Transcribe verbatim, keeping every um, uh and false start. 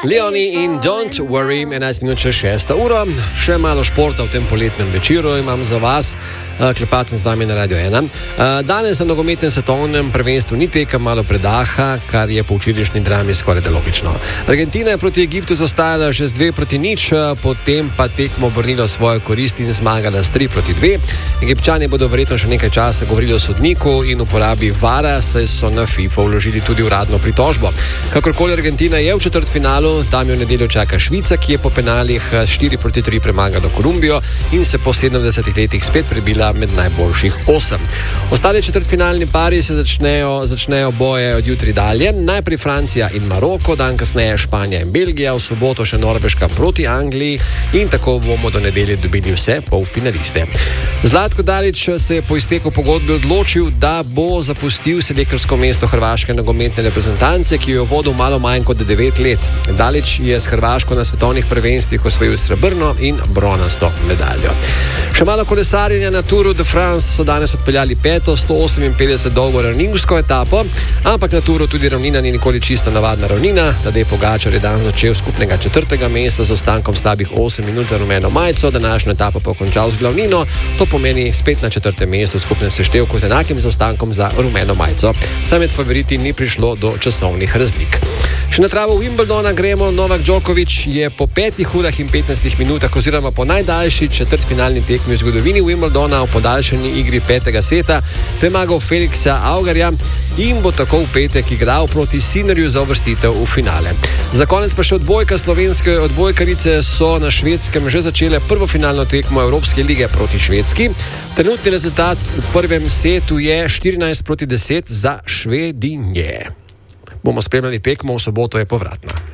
Leoni in Don't Worry, enajst minut še šesta ura, še malo športa v tem poletnem večeru imam za vas, klepat sem z vami na Radio ena. Danes na nogometnem svetovnem prvenstvu ni tekem, malo predaha, kar je po včerajšnji drami skoraj da logično. Argentina je proti Egiptu zastajala že z dve proti nič, potem pa tekmo obrnila svojo korist in zmagala s tri proti dve. Egipčani bodo verjetno še nekaj časa govorili o sodniku in uporabi vara, saj so na FIFA vložili tudi uradno pritožbo. Kakorkoli Argentina je v četrtfinalu, tam jo v nedeljo čaka Švica, ki je po penalih štiri proti tri premagala Kolumbijo in se po sedemdesetih letih spet prebila med najboljših osem. Ostali četrtfinalni pari se začnejo, začnejo boje od jutri dalje. Najprej Francija in Maroko, dan kasneje Španija in Belgija, v soboto še Norveška proti Angliji in tako bomo do nedelje dobili vse polfinaliste. Zlatko Dalić se je po izteku pogodbe odločil, da bo zapustil selektorsko mesto hrvaške nogometne reprezentance, ki jo je vodil malo manj kot devet let. Dalić je s Hrvaško na svetovnih prvenstvih osvojil srebrno in bronasto medaljo. Še malo kolesarjenja na Touru de France so danes odpeljali peto, sto oseminpetdeset dolgo ravninsko etapo, ampak na Touru tudi ravnina ni nikoli čisto navadna ravnina. Tadej Pogačar je danes začel skupnega četrtega mesta z ostankom slabih osem minut za rumeno majico, današnjo etapo pa končal z glavnino, to pomeni spet na četrtem mestu v skupnem seštevku z enakim zaostankom za rumeno majico. Saj med favoriti ni prišlo do časovnih razlik. Še na travo Wimbledona gremo. Novak Djokovic je po petih urah in petnajstih minutah oziroma po najdaljši četrtfinalni tekmi v zgodovini Wimbledona v podaljšani igri petega seta premagal Felixa Augerja in bo tako v petek igral proti Sinnerju za uvrstitev v finale. Za konec pa še odbojka. Slovenske odbojkarice so na Švedskem že začele prvo finalno tekmo Evropske lige proti Švedski. Trenutni rezultat v prvem setu je štirinajst proti deset za Švedinje. Bomo spremljali tekmo, v soboto je povratna.